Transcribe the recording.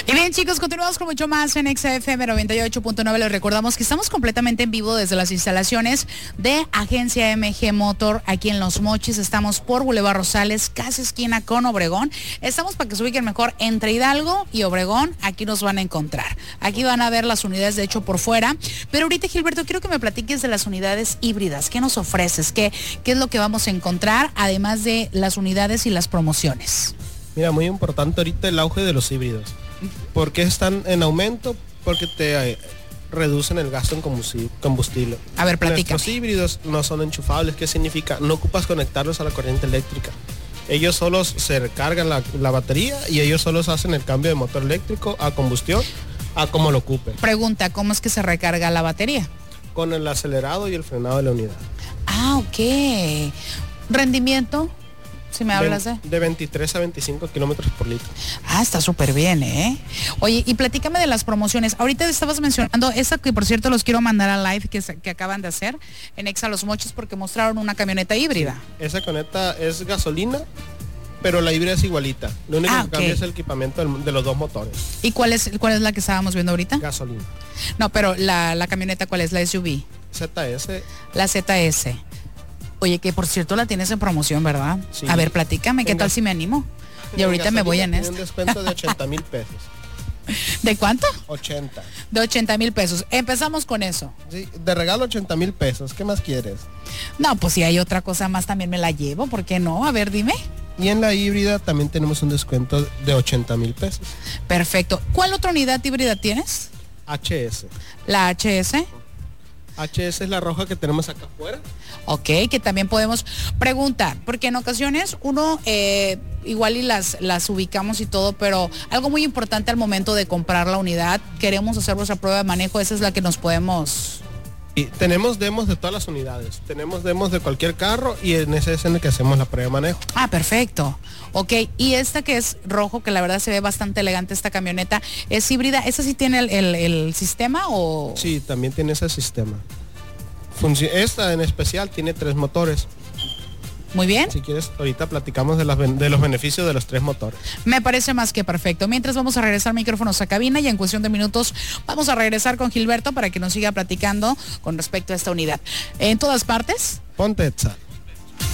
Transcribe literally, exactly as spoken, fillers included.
Y bien, chicos, continuamos con mucho más en X F M noventa y ocho punto nueve. Les recordamos que estamos completamente en vivo desde las instalaciones de Agencia M G Motor aquí en Los Mochis. Estamos por Boulevard Rosales, casi esquina con Obregón. Estamos para que se ubiquen mejor entre Hidalgo y Obregón. Aquí nos van a encontrar. Aquí van a ver las unidades, de hecho, por fuera. Pero ahorita, Gilberto, quiero que me platiques de las unidades híbridas. ¿Qué nos ofreces? ¿Qué, qué es lo que vamos a encontrar, además de las unidades y las promociones? Mira, muy importante ahorita el auge de los híbridos. ¿Por qué están en aumento? Porque te eh, reducen el gasto en combustible. A ver, platícame. Nuestros híbridos no son enchufables. ¿Qué significa? No ocupas conectarlos a la corriente eléctrica. Ellos solos se recargan la, la batería y ellos solos hacen el cambio de motor eléctrico a combustión a como lo ocupen. Pregunta, ¿cómo es que se recarga la batería? Con el acelerado y el frenado de la unidad. Ah, ok. ¿Rendimiento? Si me hablas de... De veintitrés a veinticinco kilómetros por litro. Ah, está súper bien, ¿eh? Oye, y platícame de las promociones. Ahorita estabas mencionando esa que, por cierto, los quiero mandar a live que, que acaban de hacer en Exa Los Mochis porque mostraron una camioneta híbrida. Sí, esa camioneta es gasolina, pero la híbrida es igualita. Lo único ah, que okay. cambia es el equipamiento de los dos motores. ¿Y cuál es, cuál es la que estábamos viendo ahorita? Gasolina. No, pero la, la camioneta, ¿cuál es? La S U V. Z S. La Z S. Oye, que por cierto la tienes en promoción, ¿verdad? Sí. A ver, platícame, ¿qué en tal gas... si me animo? Y ahorita me voy en esto. Un descuento de ochenta mil pesos. ¿De cuánto? ochenta. De ochenta mil pesos. Empezamos con eso. Sí, de regalo ochenta mil pesos. ¿Qué más quieres? No, pues si hay otra cosa más también me la llevo. ¿Por qué no? A ver, dime. Y en la híbrida también tenemos un descuento de ochenta mil pesos. Perfecto. ¿Cuál otra unidad híbrida tienes? H S. La H S. H S es la roja que tenemos acá afuera. Ok, que también podemos preguntar, porque en ocasiones uno eh, igual y las, las ubicamos y todo, pero algo muy importante al momento de comprar la unidad, queremos hacer nuestra prueba de manejo, esa es la que nos podemos... Y tenemos demos de todas las unidades, tenemos demos de cualquier carro y en ese es en el que hacemos la prueba de manejo. Ah, perfecto. Ok, y esta que es rojo, que la verdad se ve bastante elegante esta camioneta, ¿es híbrida? ¿Esa sí tiene el, el, el sistema o...? Sí, también tiene ese sistema. Funci- esta en especial tiene tres motores. Muy bien. Si quieres, ahorita platicamos de, las, de los beneficios de los tres motores. Me parece más que perfecto. Mientras vamos a regresar micrófonos a cabina y en cuestión de minutos vamos a regresar con Gilberto para que nos siga platicando con respecto a esta unidad. En todas partes. Ponte Exa.